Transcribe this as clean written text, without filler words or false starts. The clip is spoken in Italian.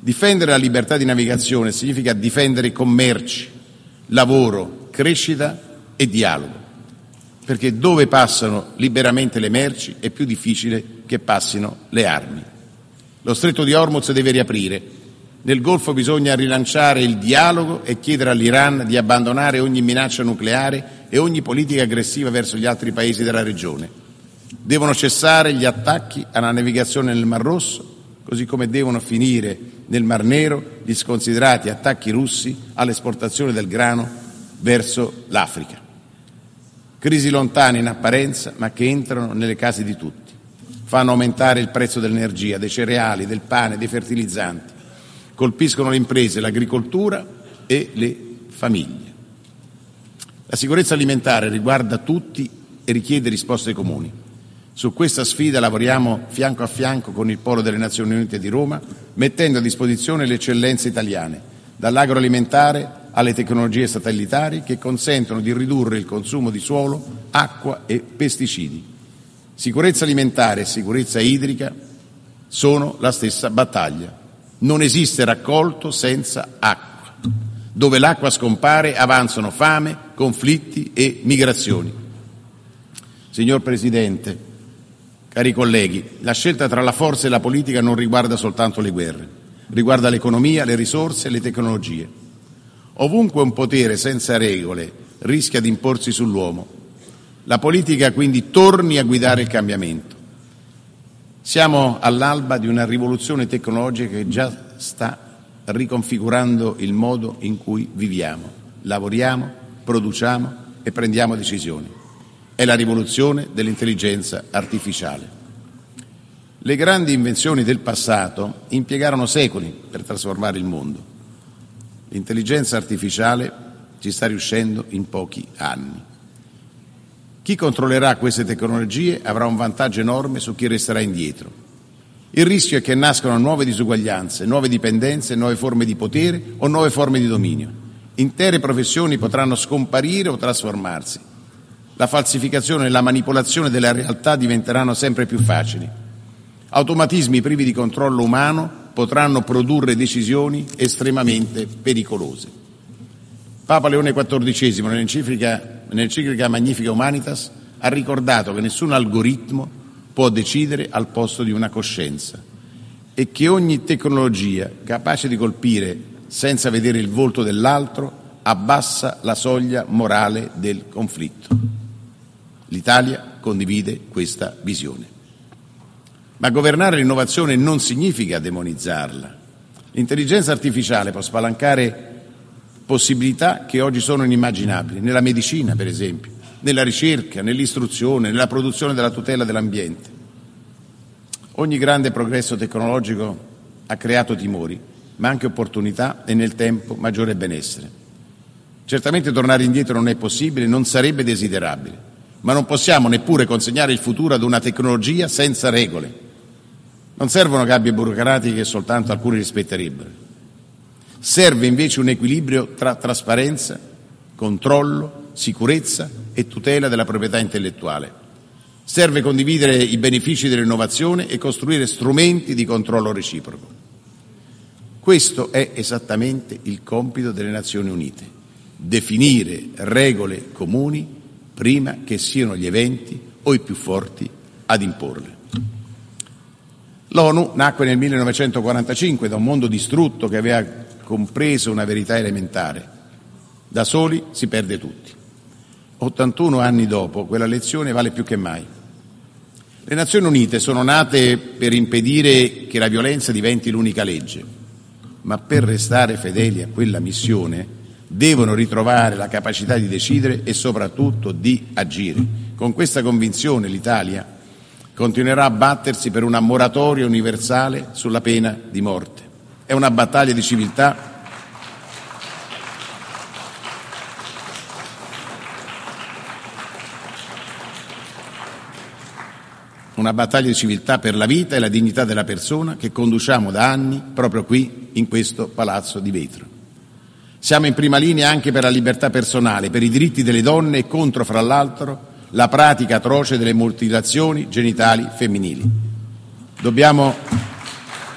Difendere la libertà di navigazione significa difendere commerci, lavoro, crescita e dialogo, perché dove passano liberamente le merci è più difficile che passino le armi. Lo stretto di Hormuz deve riaprire. Nel Golfo bisogna rilanciare il dialogo e chiedere all'Iran di abbandonare ogni minaccia nucleare e ogni politica aggressiva verso gli altri paesi della regione. Devono cessare gli attacchi alla navigazione nel Mar Rosso, così come devono finire nel Mar Nero gli sconsiderati attacchi russi all'esportazione del grano verso l'Africa. Crisi lontane in apparenza, ma che entrano nelle case di tutti. Fanno aumentare il prezzo dell'energia, dei cereali, del pane, dei fertilizzanti. Colpiscono le imprese, l'agricoltura e le famiglie. La sicurezza alimentare riguarda tutti e richiede risposte comuni. Su questa sfida lavoriamo fianco a fianco con il Polo delle Nazioni Unite di Roma, mettendo a disposizione le eccellenze italiane, dall'agroalimentare alle tecnologie satellitari che consentono di ridurre il consumo di suolo, acqua e pesticidi. Sicurezza alimentare e sicurezza idrica sono la stessa battaglia. Non esiste raccolto senza acqua. Dove l'acqua scompare avanzano fame, conflitti e migrazioni. Signor Presidente, cari colleghi, la scelta tra la forza e la politica non riguarda soltanto le guerre, riguarda l'economia, le risorse e le tecnologie. Ovunque un potere senza regole rischia di imporsi sull'uomo, la politica quindi torni a guidare il cambiamento. Siamo all'alba di una rivoluzione tecnologica che già sta riconfigurando il modo in cui viviamo, lavoriamo, produciamo e prendiamo decisioni. È la rivoluzione dell'intelligenza artificiale. Le grandi invenzioni del passato impiegarono secoli per trasformare il mondo. L'intelligenza artificiale ci sta riuscendo in pochi anni. Chi controllerà queste tecnologie avrà un vantaggio enorme su chi resterà indietro. Il rischio è che nascano nuove disuguaglianze, nuove dipendenze, nuove forme di potere o nuove forme di dominio. Intere professioni potranno scomparire o trasformarsi. La falsificazione e la manipolazione della realtà diventeranno sempre più facili. Automatismi privi di controllo umano potranno produrre decisioni estremamente pericolose. Papa Leone XIV, nell'enciclica Magnifica Humanitas, ha ricordato che nessun algoritmo può decidere al posto di una coscienza e che ogni tecnologia capace di colpire senza vedere il volto dell'altro abbassa la soglia morale del conflitto. L'Italia condivide questa visione. Ma governare l'innovazione non significa demonizzarla. L'intelligenza artificiale può spalancare possibilità che oggi sono inimmaginabili, nella medicina per esempio, nella ricerca, nell'istruzione, nella produzione della tutela dell'ambiente. Ogni grande progresso tecnologico ha creato timori, ma anche opportunità e nel tempo maggiore benessere. Certamente tornare indietro non è possibile, non sarebbe desiderabile, ma non possiamo neppure consegnare il futuro ad una tecnologia senza regole. Non servono gabbie burocratiche che soltanto alcuni rispetterebbero. Serve invece un equilibrio tra trasparenza, controllo, sicurezza e tutela della proprietà intellettuale. Serve condividere i benefici dell'innovazione e costruire strumenti di controllo reciproco. Questo è esattamente il compito delle Nazioni Unite: definire regole comuni prima che siano gli eventi o i più forti ad imporle. L'ONU nacque nel 1945 da un mondo distrutto che aveva compreso una verità elementare: da soli si perde tutti. 81 anni dopo, quella lezione vale più che mai. Le Nazioni Unite sono nate per impedire che la violenza diventi l'unica legge, ma per restare fedeli a quella missione devono ritrovare la capacità di decidere e soprattutto di agire. Con questa convinzione l'Italia continuerà a battersi per una moratoria universale sulla pena di morte. È una battaglia di civiltà per la vita e la dignità della persona che conduciamo da anni proprio qui in questo palazzo di vetro. Siamo in prima linea anche per la libertà personale, per i diritti delle donne e contro, fra l'altro, la pratica atroce delle mutilazioni genitali femminili. Dobbiamo